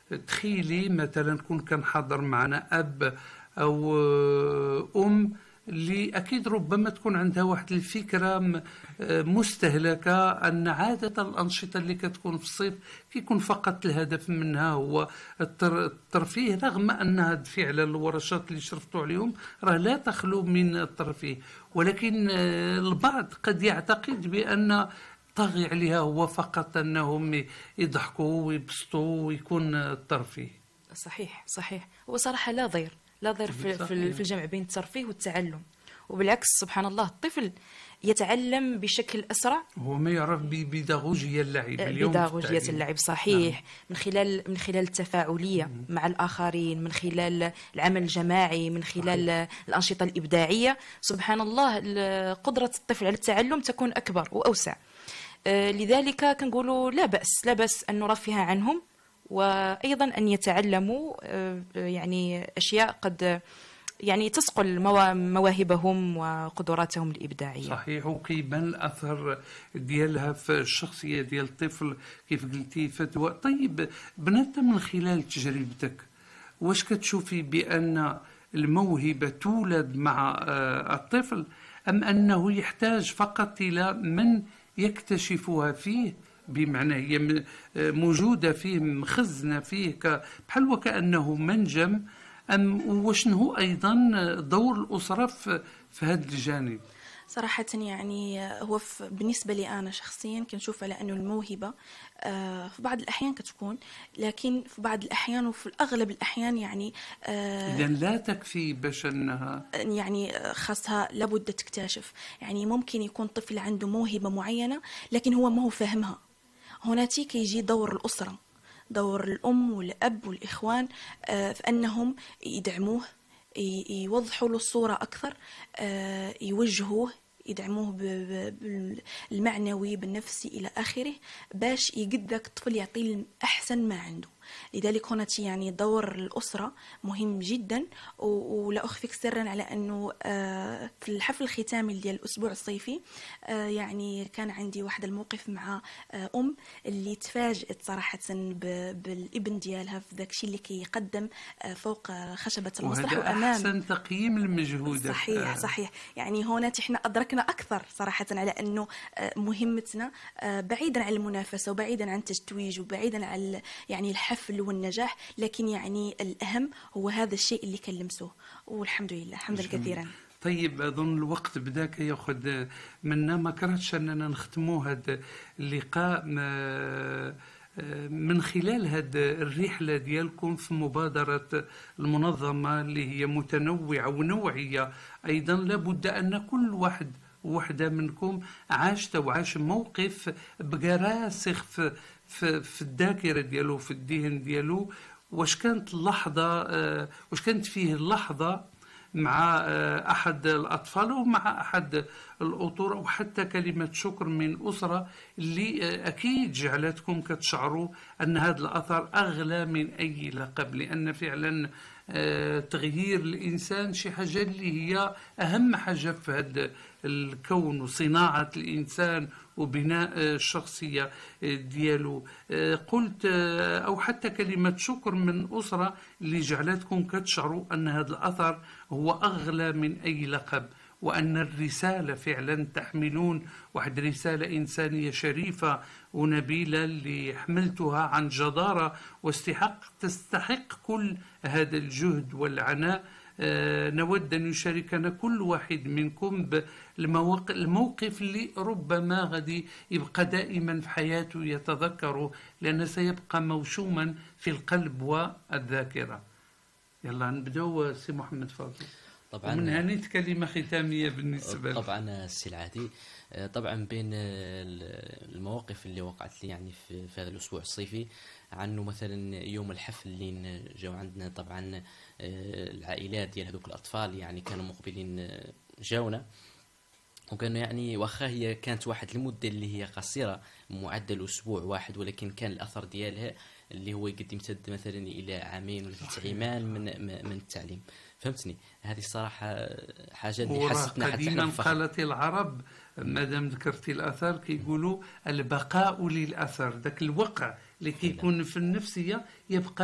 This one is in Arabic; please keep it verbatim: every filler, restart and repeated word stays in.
تخيلي مثلا كون كان حاضر معنا أب أو أم اللي أكيد ربما تكون عندها واحد الفكرة مستهلكة أن عادة الأنشطة اللي كتكون في الصيف كيكون فقط الهدف منها هو الترفيه، رغم أن هذه فعلا الورشات اللي شرفتوا عليهم راه لا تخلو من الترفيه، ولكن البعض قد يعتقد بأن طاغي عليها هو فقط أنهم يضحكوا ويبسطوا ويكون الترفيه. صحيح صحيح. وصراحة لا ضير لا ضير في, في الجمع بين الترفيه والتعلم، وبالعكس سبحان الله الطفل يتعلم بشكل أسرع. هو ما يعرف ببيداغوجية اللعب اليوم، بيداغوجية اللعب صحيح. نعم. من خلال من خلال التفاعلية مم. مع الآخرين، من خلال العمل الجماعي، من خلال صحيح. الأنشطة الإبداعية. سبحان الله قدرة الطفل على التعلم تكون أكبر وأوسع. لذلك كنقولوا لا بأس لا بأس أن نرفه عنهم، وأيضا أن يتعلموا يعني أشياء قد يعني تسقل مواهبهم وقدراتهم الإبداعية. صحيح. وكيبان الأثر ديالها في الشخصية ديال الطفل كيف قلتي فتوى. طيب بنات، من خلال تجربتك واش كتشوفي بأن الموهبة تولد مع الطفل، أم أنه يحتاج فقط إلى من يكتشفها فيه، بمعنى هي موجودة فيه مخزنة فيه بحال وكأنه منجم، أم وشنو أيضا دور الأسرة في هذا الجانب؟ صراحة يعني هو بالنسبة لي أنا شخصيا كنشوف على أنه الموهبة في بعض الأحيان كتكون، لكن في بعض الأحيان وفي الأغلب الأحيان يعني إذن لا تكفي باش أنها يعني خاصها لابد تكتشف. يعني ممكن يكون طفل عنده موهبة معينة لكن هو ما هو فاهمها. هناتي كيجي دور الأسرة، دور الأم والأب والإخوان في أنهم يدعموه، يوضحوا له الصورة أكثر، يوجهوه، يدعموه بالمعنوي بالنفسي إلى آخره، باش يقد ذاك الطفل يعطي أحسن ما عنده. لذلك هنا يعني دور الأسرة مهم جدا. ولا أخفيك سرا على أنه في الحفل الختامي ديال الأسبوع الصيفي يعني كان عندي واحد الموقف مع أم اللي تفاجأت صراحة بالابن ديالها في ذاك الشيء اللي كيقدم فوق خشبة المسرح وأمام أحسن تقييم المجهود. صحيح صحيح. يعني هنا احنا أدركنا أكثر صراحة على أنه مهمتنا بعيدا عن المنافسة وبعيدا عن التتويج وبعيدا عن يعني الحفل والنجاح، لكن يعني الأهم هو هذا الشيء اللي كنلمسوه، والحمد لله حمدا كثيرا. طيب أظن الوقت بداك يأخذ منا، ما كرهتش أننا نختموا هذا اللقاء من خلال هذه الرحلة ديالكم في مبادرة المنظمة اللي هي متنوعة ونوعية أيضا. لابد أن كل واحد وحدة منكم عاشت وعاش موقف بقى راسخ في في, في الذاكرة ديالو، في الذهن ديالو. واش كانت اللحظة واش كانت فيه اللحظة مع أحد الأطفال ومع أحد الأطر، وحتى كلمة شكر من أسرة اللي أكيد جعلتكم كتشعروا أن هذا الأثر أغلى من أي لقب، لأن فعلا تغيير الإنسان شي حاجة اللي هي أهم حاجة في هذا الكون، وصناعة الإنسان وبناء الشخصية ديالو. قلت أو حتى كلمة شكر من أسرة اللي جعلتكم كتشعروا أن هذا الأثر هو أغلى من أي لقب، وأن الرسالة فعلا تحملون واحد رسالة إنسانية شريفة ونبيلة اللي حملتها عن جدارة واستحق، تستحق كل هذا الجهد والعناء. أه نود أن يشاركنا كل واحد منكم بالموقف اللي ربما غادي يبقى دائما في حياته يتذكره، لأنه سيبقى موشوما في القلب والذاكرة. يلا نبدأ سي محمد فاضل. طبعا من هنيت كلمة ختامية بالنسبة طبعا السي العادي. طبعا بين المواقف اللي وقعت لي يعني في, في هذا الأسبوع الصيفي، عنه مثلا يوم الحفل اللي جاو عندنا طبعا العائلات ديال هذوك الأطفال، يعني كانوا مقبلين جاونا، وكانوا يعني واخا هي كانت واحد المدة اللي هي قصيرة معدل أسبوع واحد، ولكن كان الأثر ديالها اللي هو يقد يمتد مثلا إلى عامين ولا ثلاث عيمان من من التعليم. فهمتني؟ هذه الصراحة حاجة اللي حسيتنا حتى قديما قالت العرب مادام ذكرتي الأثر كيقولوا البقاء للأثر، ذاك الوقع اللي كيكون في النفسية يبقى